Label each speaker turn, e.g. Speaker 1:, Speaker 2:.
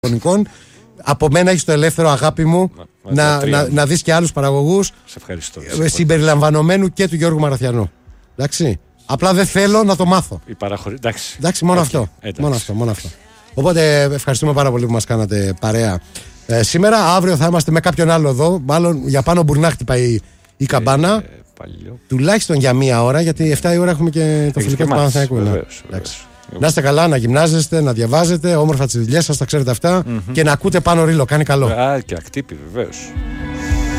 Speaker 1: Από μένα έχεις το ελεύθερο, αγάπη μου, να δεις και άλλους παραγωγούς.
Speaker 2: Σε ευχαριστώ.
Speaker 1: Συμπεριλαμβανομένου και του Γιώργου Μαραθιανού. Εντάξει. Απλά δεν θέλω να το μάθω. Εντάξει, μόνο αυτό. Μόνο αυτό. Οπότε ευχαριστούμε πάρα πολύ που μας κάνατε παρέα σήμερα. Αύριο θα είμαστε με κάποιον άλλο εδώ. Μάλλον για πάνω μπουρνά χτυπάει η καμπάνα. Τουλάχιστον για μία ώρα, γιατί 7 η ώρα έχουμε και το φιλικό του Παναθηναϊκού. Να είστε καλά, να γυμνάζεστε, να διαβάζετε, όμορφα τις δουλειές σας, τα ξέρετε αυτά, και να ακούτε Πάνω Ρήλο. Κάνει καλό.
Speaker 2: Και ακτύπη, βεβαίως.